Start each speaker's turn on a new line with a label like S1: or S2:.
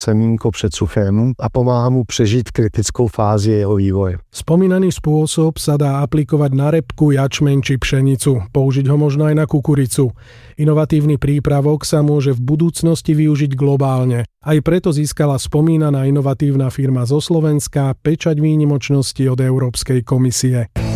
S1: semínko před suchem a pomáhá mu přežít kritickou fázi jeho vývoje.
S2: Spomínaný spôsob sa dá aplikovať na repku, jačmeň či pšenicu. Použiť ho možno aj na kukuricu. Inovatívny prípravok sa môže v budúcnosti využiť globálne. Aj preto získala spomínaná inovatívna firma zo Slovenska pečať výnimočnosti od Európskej komisie.